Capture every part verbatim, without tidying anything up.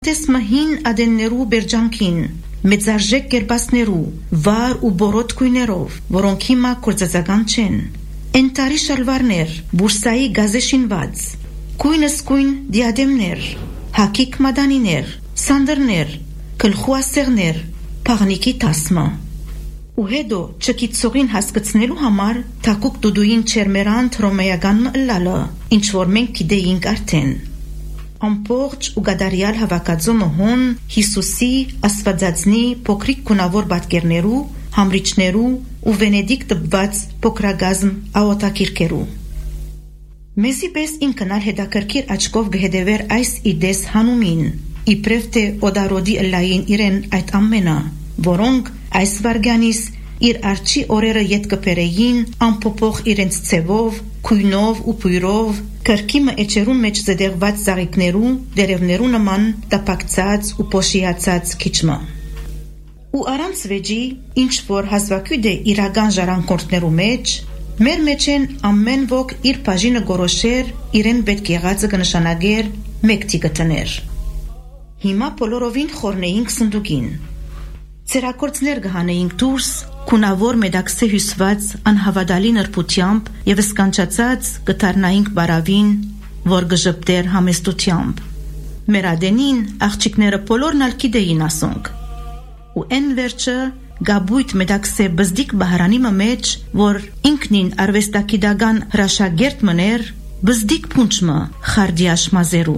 Տեսմահին ադեններու բերջանքին, մեծարժեք կերպասներու, վար ու բորոտ կույներով, որոնք հիմա կործածական չեն, ենտարի շալվարներ, բուրսայի գազեշինված, կույնս կույն դիադեմներ, հակիկ մադանիներ, սանդրներ, կլխու ասեղներ, պաղնիկի տասմը։ Ու հետո չկիցողին հասկացնելու համար թակուկ դուդուին չերմերանտ հռոմեական մըլլալը, ինչ որ մենք գիտեինք արդեն։ Ամբողջ ու գադարյալ հավաքածումը հոն Հիսուսի աստվածածնի փոքրիկ գունավոր պատկերներու, համրիչներու ու Վենեդիկ տպված փոքրագազմ աոտակիրքերու։ Մեզի պես ինքնալ հետաքրքիր աչքով գհետևեր այս իդես հանումին, իբրև թե օդարոդի ըլլային իրեն այդ ամենը, որոնք այս վարգանիս իր արջի օրերը ետ կպերեին ամփոփող իրենց ցևով, քույնով ու փույրով, կրկիմը էջերուն մեջ զդեղված ծաղիկներու, դերևներու նման տապակցած ու փոշիացած քիչմը։ Ու առանց վեճի, ինչ որ հազվագյուտ է իրական ժառանգորդներու մեջ, մեր մեջ են ամեն ոք իր բաժինը գորոշեր, իրեն պետք եղածը կնշանակեր, մեկտի կտներ։ Հիմա բոլորովին խորնեինք սնդուկին։ Ցերակորձներ գհանեինք դուրս, քունավոր մեդաքսե հյուսված անհավատալի նրբությամբ եւ սկանչացած կտարնայինք բարավին, որ գժպտեր համեստությամբ։ Մեր ադենին աղջիկները բոլորն ալ գիտեին ասոնք։ Ու են վերջը գաբույտ մեդաքսե բզդիկ բահարանի մեջ, որ ինքնին արվեստագիտական հրաշագերտ մներ, բզդիկ փունչմը խարդիաշ մազերու։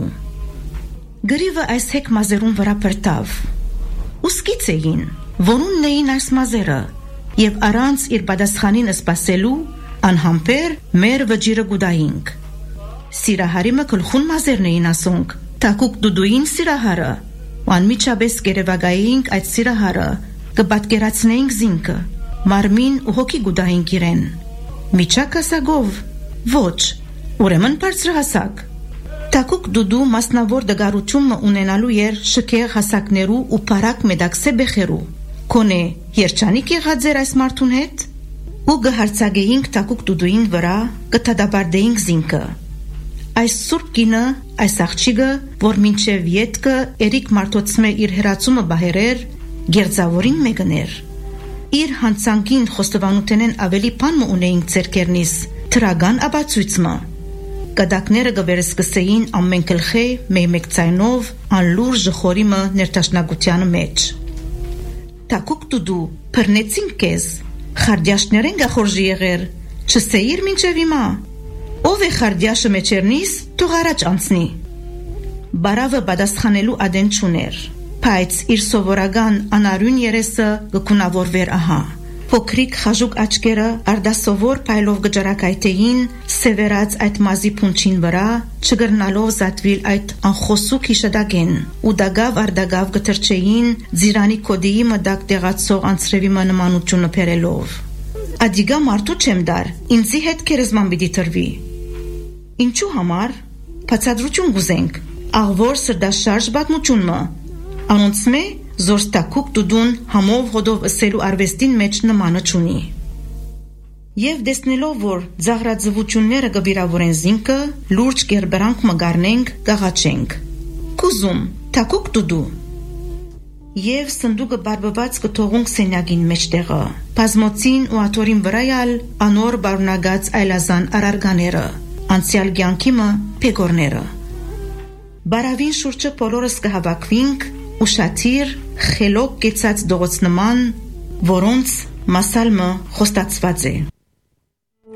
Գրիվը այս հեկ մազերուն վրա պրտավ։ Ուսկից էին, որունն էին այս մազերը, և առանց իր պատասխանին սպասելու, անհամբեր մեր վջիրը գուդայինք։ Սիրահարիմը գլխուն մազերն էին ասոնք, թակուկ դուդուին սիրահարը, ու անմիջապես կերևակայինք այդ սիրահարը, կպատկերացնեինք զինքը, մարմին ու հոգի գուդայինք իրեն։ Միջակ հասակով, ոչ, ուրեմն բարձրահասակ։ Թակուկ դուդու մասնավոր դգարությունը ունենալու էր շքեղ հասակներու ու պարակ մեդաքսե բեխերու։ Կոնե երջանիկ եղած էր այս մարդուն հետ, ու գհարցագեինք թակուկ դուդուին վրա, կթադաբարդեինք զինքը։ Այս սուրբ կինը, այս աղջիկը, որ մինչև ետքը երիկ մարդոցմե իր հերացումը բահերեր, գերձավորին մեկներ։ Իր հանցանքին խոստովանութենեն ավելի բան մը ունեինք ձերքերնիս, թրագան աբացույցմը։ Կդակները գվերսկսեին ամեն գլխե մեկ ցայնով անլուր ժխորիմը ներտաշնակության մեջ։ Թակուկ դուդու, բռնեցին քեզ, խարդյաշներեն գախորժի եղեր, չսեիր մինչև հիմա։ Ով է խարդյաշը մեջերնիս, թող առաջ անցնի։ Բարավը պատասխանելու ադեն չուներ, բայց իր սովորական անարյուն երեսը գկունավորվեր ահա։ Փոքրիկ խաժուկ աչքերը արդասովոր փայլով գճարակայթեին սևերած այդ մազի փունչին վրա, չգրնալով զատվիլ այդ անխոսու քիշադագեն, ու դագավ արդագավ գտրչեին ձիրանի կոդիի մդակ տեղացող անցրևի նմանությունը փերելով։ Ադիգա մարդու չեմ դար, ինձի հետ քերեզման պիտի տրվի։ Ինչու համար, բացատրություն գուզենք, աղվոր սրդաշարժ բազմությունմը, անոնցմե զորստակուկ դուդուն համով հոդով ըսելու արվեստին մեջ նմանը չունի։ Եվ դեսնելով, որ ձաղրաձվությունները գվիրավորեն զինքը, լուրջ կերբրանք մգարնենք, գաղաչենք։ Կուզում, թակուկ դուդու։ Եվ սնդուկը բարբված կթողունք սենյակին մեջտեղը, բազմոցին ու աթորին վրայալ անոր բարունագած այլազան արարգաները, անցյալ կյանքիմը պեգորները։ Բարավին շուրջը բոլորս կհավաքվինք, ուշաթիր, խելոք կեցած դողոց նման, որոնց մասալմը խոստացված է։